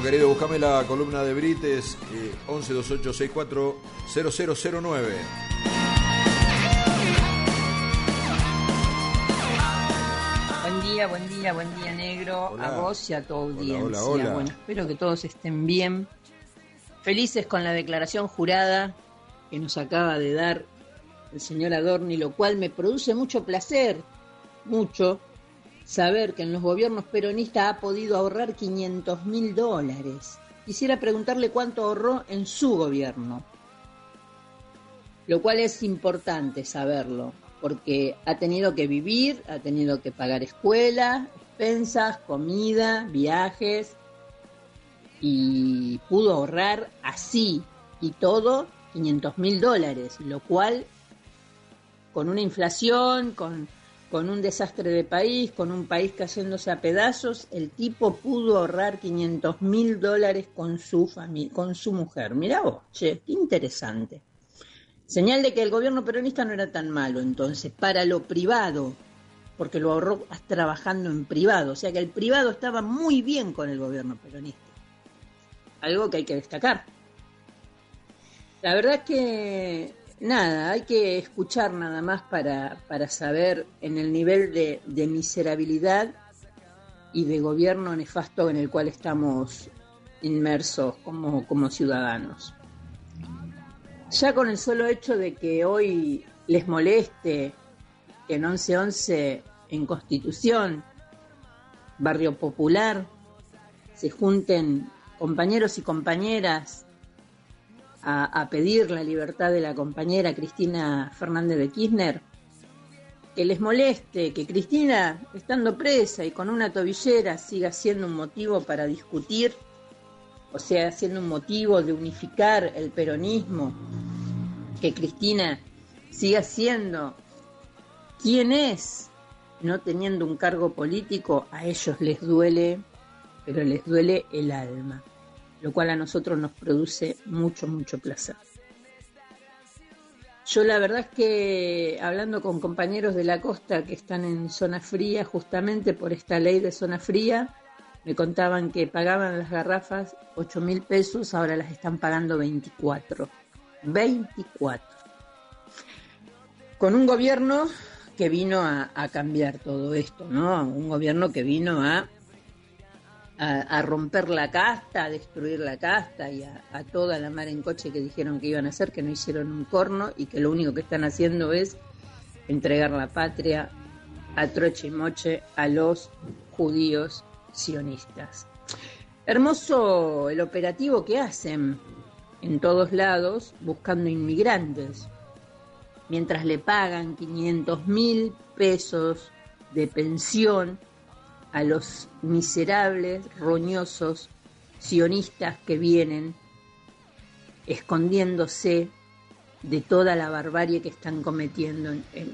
querido, buscame la columna de Brites, 1128640009. Buen día, negro. Hola. A vos y a tu audiencia. Hola. Bueno, espero que todos estén bien. Felices con la declaración jurada que nos acaba de dar el señor Adorni, lo cual me produce mucho placer, mucho, saber que en los gobiernos peronistas ha podido ahorrar $500.000. Quisiera preguntarle cuánto ahorró en su gobierno, lo cual es importante saberlo, porque ha tenido que vivir, ha tenido que pagar escuela, expensas, comida, viajes, y pudo ahorrar así y todo $500.000, lo cual con una inflación, con un desastre de país, con un país cayéndose a pedazos, el tipo pudo ahorrar $500.000 con su familia, con su mujer. Mirá vos, che, qué interesante. Señal de que el gobierno peronista no era tan malo, entonces, para lo privado, porque lo ahorró trabajando en privado, o sea que el privado estaba muy bien con el gobierno peronista. Algo que hay que destacar. La verdad es que, nada, hay que escuchar nada más para saber en el nivel de miserabilidad y de gobierno nefasto en el cual estamos inmersos como ciudadanos. Ya con el solo hecho de que hoy les moleste que en 1111, en Constitución, Barrio Popular, se junten compañeros y compañeras a pedir la libertad de la compañera Cristina Fernández de Kirchner, que les moleste que Cristina, estando presa y con una tobillera, siga siendo un motivo para discutir, o sea, siendo un motivo de unificar el peronismo, que Cristina siga siendo quien es, no teniendo un cargo político, a ellos les duele, pero les duele el alma, lo cual a nosotros nos produce mucho, mucho placer. Yo la verdad es que hablando con compañeros de la costa que están en zona fría, justamente por esta ley de zona fría, me contaban que pagaban las garrafas 8.000 pesos, ahora las están pagando 24. Con un gobierno que vino a cambiar todo esto, ¿no? Un gobierno que vino a romper la casta, a destruir la casta y a toda la mar en coche que dijeron que iban a hacer, que no hicieron un corno y que lo único que están haciendo es entregar la patria a troche y moche a los judíos sionistas. Hermoso el operativo que hacen en todos lados buscando inmigrantes, mientras le pagan 500.000 pesos de pensión a los miserables, roñosos sionistas que vienen escondiéndose de toda la barbarie que están cometiendo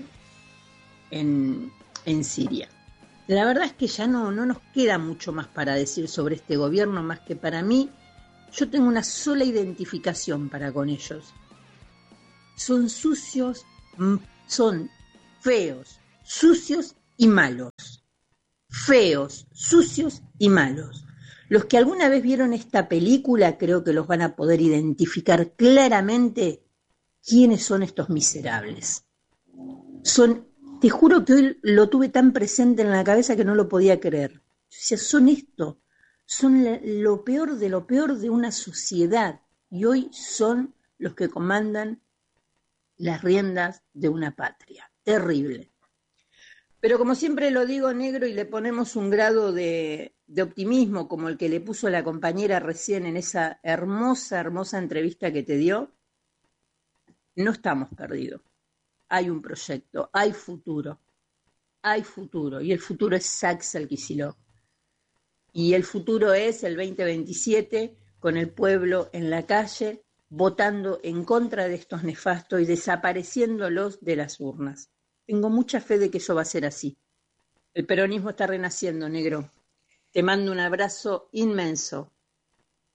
en Siria. La verdad es que ya no nos queda mucho más para decir sobre este gobierno, más que para mí, yo tengo una sola identificación para con ellos. Son sucios, son feos, sucios y malos. Feos, sucios y malos. Los que alguna vez vieron esta película creo que los van a poder identificar claramente quiénes son estos miserables. Te juro que hoy lo tuve tan presente en la cabeza que no lo podía creer. O sea, son esto, son lo peor de una sociedad y hoy son los que comandan las riendas de una patria. Terrible. Pero como siempre lo digo, negro, y le ponemos un grado de optimismo como el que le puso la compañera recién en esa hermosa, hermosa entrevista que te dio, no estamos perdidos. Hay un proyecto, hay futuro, y el futuro es Axel Kicillof. Y el futuro es el 2027 con el pueblo en la calle, votando en contra de estos nefastos y desapareciéndolos de las urnas. Tengo mucha fe de que eso va a ser así. El peronismo está renaciendo, negro. Te mando un abrazo inmenso.